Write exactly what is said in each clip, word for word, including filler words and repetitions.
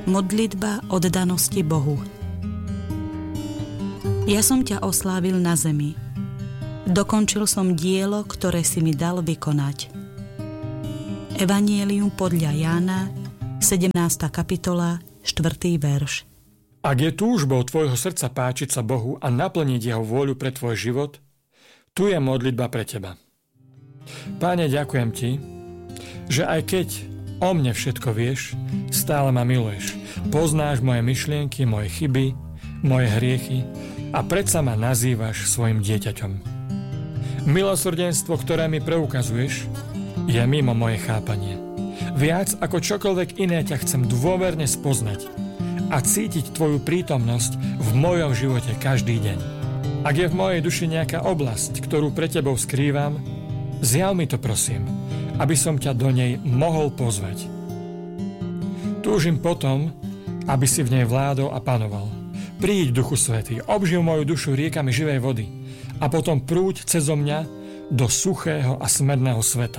Modlitba oddanosti Bohu. Ja som ťa oslávil na zemi. Dokončil som dielo, ktoré si mi dal vykonať. Evangelium podľa Jána, sedemnásta kapitola, štvrtý verš. Ak je túžbou tvojho srdca páčiť sa Bohu a naplniť jeho vôľu pre tvoj život, tu je modlitba pre teba. Páne, ďakujem ti, že aj keď o mne všetko vieš, stále ma miluješ. Poznáš moje myšlienky, moje chyby, moje hriechy a predsa ma nazývaš svojim dieťaťom. Milosrdenstvo, ktoré mi preukazuješ, je mimo moje chápanie. Viac ako čokoľvek iné ťa chcem dôverne spoznať a cítiť tvoju prítomnosť v mojom živote každý deň. Ak je v mojej duši nejaká oblasť, ktorú pre tebou skrývam, zjav mi to prosím, aby som ťa do nej mohol pozvať. Túžim potom, aby si v nej vládol a panoval. Príď, Duchu Svätý, obživ moju dušu riekami živej vody a potom prúď cezo mňa do suchého a smedného sveta.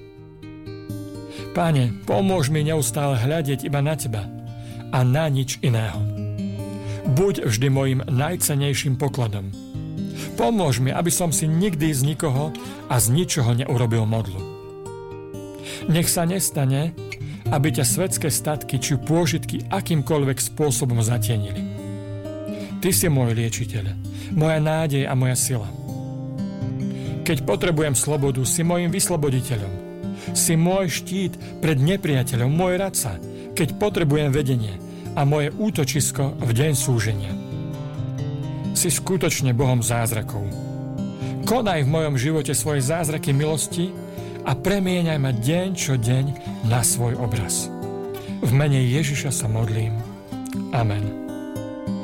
Páne, pomôž mi neustále hľadieť iba na teba a na nič iného. Buď vždy mojim najcennejším pokladom. Pomôž mi, aby som si nikdy z nikoho a z ničoho neurobil modlu. Nech sa nestane, aby ťa svetské statky či pôžitky akýmkoľvek spôsobom zatienili. Ty si môj liečiteľ, moja nádej a moja sila. Keď potrebujem slobodu, si môjim vysloboditeľom. Si môj štít pred nepriateľom, môj radca, keď potrebujem vedenie a moje útočisko v deň súženia. Si skutočne Bohom zázrakov. Konaj v mojom živote svoje zázraky milosti a premieňaj ma deň čo deň na svoj obraz. V mene Ježiša sa modlím. Amen.